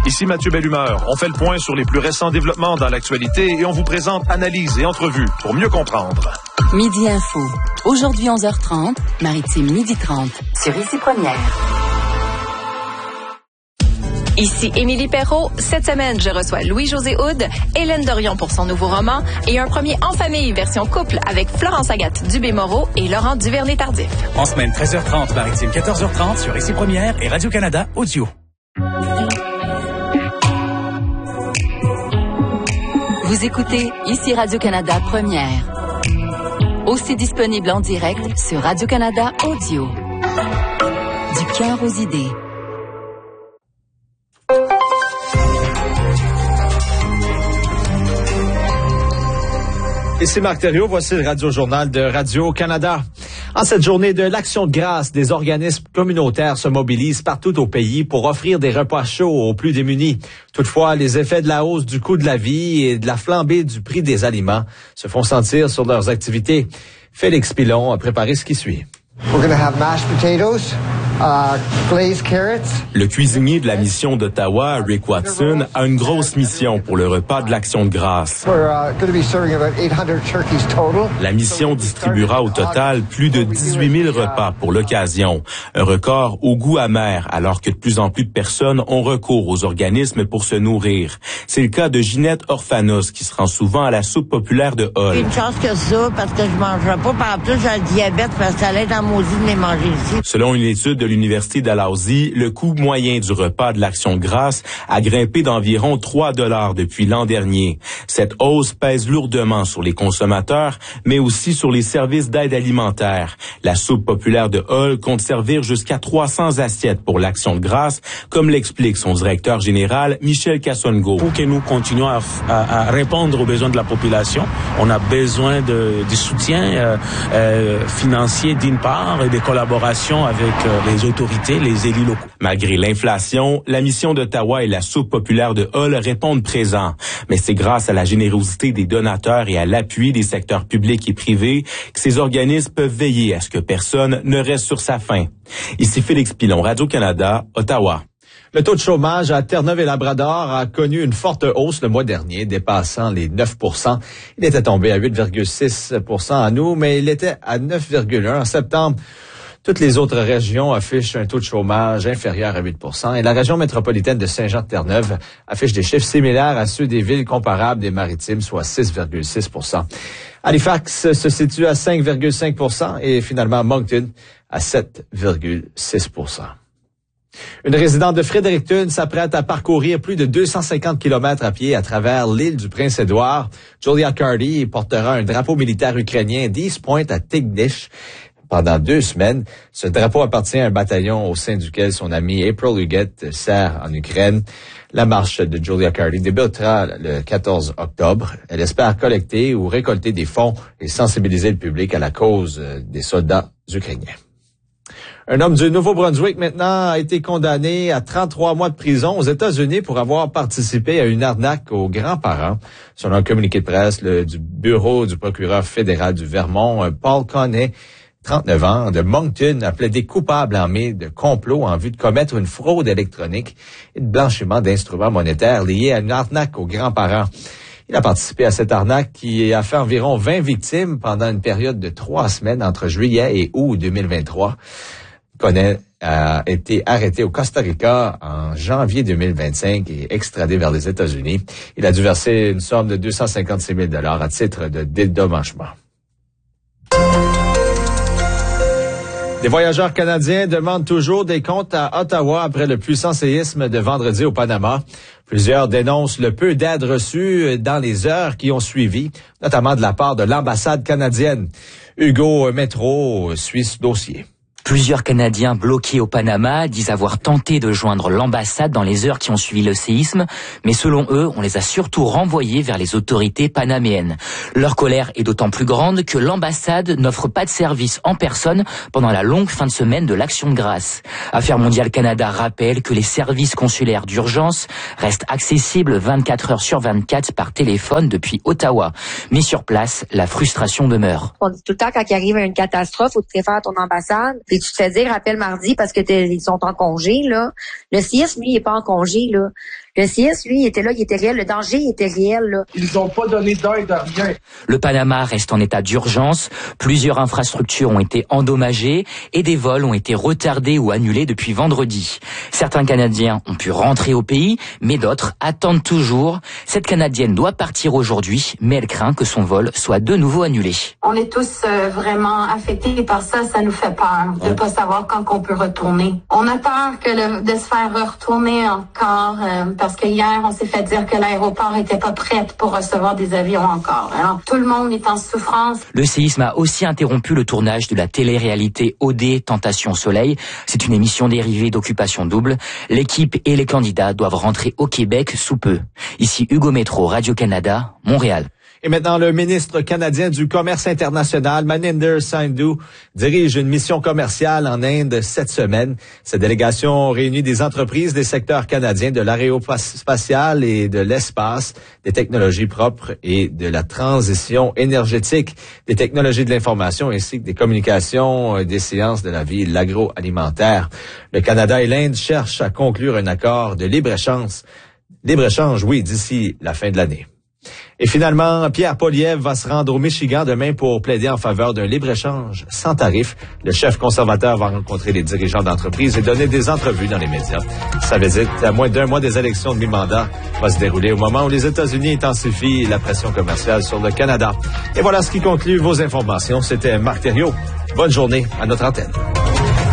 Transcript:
Ici Mathieu Bellumeur. On fait le point sur les plus récents développements dans l'actualité et on vous présente analyses et entrevues pour mieux comprendre. Midi Info. Aujourd'hui 11h30, Maritime 12h30 sur Ici Première. Ici Émilie Perrault. Cette semaine, je reçois Louis-José Houd, Hélène Dorion pour son nouveau roman et un premier en famille version couple avec Florence Agathe Dubé-Moreau et Laurent Duvernay-Tardif. En semaine 13h30, Maritime 14h30 sur Ici Première et Radio-Canada Audio. Vous écoutez Ici Radio-Canada Première. Aussi disponible en direct sur Radio-Canada Audio. Du cœur aux idées. Ici Marc Thériault, voici le Radio-Journal de Radio-Canada. En cette journée de l'Action de grâce, des organismes communautaires se mobilisent partout au pays pour offrir des repas chauds aux plus démunis. Toutefois, les effets de la hausse du coût de la vie et de la flambée du prix des aliments se font sentir sur leurs activités. Félix Pilon a préparé ce qui suit. We're going to have mashed potatoes, glazed carrots. Le cuisinier de la mission d'Ottawa, Rick Watson, a une grosse mission pour le repas de l'Action de grâce. We're going to be serving about 800 turkeys total. La mission distribuera au total plus de 18 000 repas pour l'occasion. Un record au goût amer, alors que de plus en plus de personnes ont recours aux organismes pour se nourrir. C'est le cas de Ginette Orphanos, qui se rend souvent à la soupe populaire de Hull. Une chance que ça, parce que je mangerai pas. Par plus, j'ai le diabète, parce que ça allait dans maudit de les manger ici. Selon une étude de l'Université Dalhousie, le coût moyen du repas de l'Action de grâce a grimpé d'environ 3 $ depuis l'an dernier. Cette hausse pèse lourdement sur les consommateurs, mais aussi sur les services d'aide alimentaire. La soupe populaire de Hull compte servir jusqu'à 300 assiettes pour l'Action de grâce, comme l'explique son directeur général, Michel Kassongo. Pour que nous continuions à répondre aux besoins de la population, on a besoin du soutien financier d'une part et des collaborations avec les autorités, les élus locaux. Malgré l'inflation, la mission d'Ottawa et la soupe populaire de Hull répondent présents. Mais c'est grâce à la générosité des donateurs et à l'appui des secteurs publics et privés que ces organismes peuvent veiller à ce que personne ne reste sur sa faim. Ici Félix Pilon, Radio-Canada, Ottawa. Le taux de chômage à Terre-Neuve et Labrador a connu une forte hausse le mois dernier, dépassant les 9 %. Il était tombé à 8,6 % en août, mais il était à 9,1 en septembre. Toutes les autres régions affichent un taux de chômage inférieur à 8 % et la région métropolitaine de Saint-Jean-de-Terre-Neuve affiche des chiffres similaires à ceux des villes comparables des Maritimes, soit 6,6 %. Halifax se situe à 5,5 % et finalement Moncton à 7,6 %. Une résidente de Fredericton s'apprête à parcourir plus de 250 km à pied à travers l'île du Prince-Édouard. Julia Carty portera un drapeau militaire ukrainien d'East Point à Tignish pendant 2 semaines. Ce drapeau appartient à un bataillon au sein duquel son amie April Huguette sert en Ukraine. La marche de Julia Carty débutera le 14 octobre. Elle espère collecter ou récolter des fonds et sensibiliser le public à la cause des soldats ukrainiens. Un homme du Nouveau-Brunswick maintenant a été condamné à 33 mois de prison aux États-Unis pour avoir participé à une arnaque aux grands-parents. Selon un communiqué de presse du bureau du procureur fédéral du Vermont, Paul Conney, 39 ans, de Moncton, a plaidé coupable en mai de complot en vue de commettre une fraude électronique et de blanchiment d'instruments monétaires liés à une arnaque aux grands-parents. Il a participé à cette arnaque qui a fait environ 20 victimes pendant une période de 3 semaines entre juillet et août 2023. Conney a été arrêté au Costa Rica en janvier 2025 et extradé vers les États-Unis. Il a dû verser une somme de 256 000 $ à titre de dédommagement. Des voyageurs canadiens demandent toujours des comptes à Ottawa après le puissant séisme de vendredi au Panama. Plusieurs dénoncent le peu d'aide reçue dans les heures qui ont suivi, notamment de la part de l'ambassade canadienne. Hugo Métro suit ce dossier. Plusieurs Canadiens bloqués au Panama disent avoir tenté de joindre l'ambassade dans les heures qui ont suivi le séisme, mais selon eux, on les a surtout renvoyés vers les autorités panaméennes. Leur colère est d'autant plus grande que l'ambassade n'offre pas de service en personne pendant la longue fin de semaine de l'Action de grâce. Affaires mondiales Canada rappelle que les services consulaires d'urgence restent accessibles 24 heures sur 24 par téléphone depuis Ottawa. Mais sur place, la frustration demeure. On dit tout le temps quand il arrive une catastrophe, faut que tu réfères à ton ambassade. puis tu te fais dire appelle mardi parce que ils sont en congé, là. Le CIS, lui, il est pas en congé, là. Le CIS, lui, il était là, il était réel. Le danger, il était réel, là. Ils n'ont pas donné d'aide à rien. Le Panama reste en état d'urgence. Plusieurs infrastructures ont été endommagées et des vols ont été retardés ou annulés depuis vendredi. Certains Canadiens ont pu rentrer au pays, mais d'autres attendent toujours. Cette Canadienne doit partir aujourd'hui, mais elle craint que son vol soit de nouveau annulé. On est tous vraiment affectés par ça. Ça nous fait peur de pas savoir quand on peut retourner. On a peur de se faire retourner encore parce que hier, on s'est fait dire que l'aéroport était pas prêt pour recevoir des avions encore. Alors, tout le monde est en souffrance. Le séisme a aussi interrompu le tournage de la télé-réalité OD Tentation Soleil. C'est une émission dérivée d'Occupation Double. L'équipe et les candidats doivent rentrer au Québec sous peu. Ici Hugo Métro, Radio-Canada, Montréal. Et maintenant, le ministre canadien du Commerce international, Maninder Sandhu, dirige une mission commerciale en Inde cette semaine. Cette délégation réunit des entreprises des secteurs canadiens de l'aérospatial et de l'espace, des technologies propres et de la transition énergétique, des technologies de l'information ainsi que des communications, des sciences de la vie et de l'agroalimentaire. Le Canada et l'Inde cherchent à conclure un accord de libre-échange, oui, d'ici la fin de l'année. Et finalement, Pierre Poilievre va se rendre au Michigan demain pour plaider en faveur d'un libre-échange sans tarif. Le chef conservateur va rencontrer les dirigeants d'entreprises et donner des entrevues dans les médias. Sa visite, à moins d'un mois des élections de mi-mandat, va se dérouler au moment où les États-Unis intensifient la pression commerciale sur le Canada. Et voilà ce qui conclut vos informations. C'était Marc Thériault. Bonne journée à notre antenne.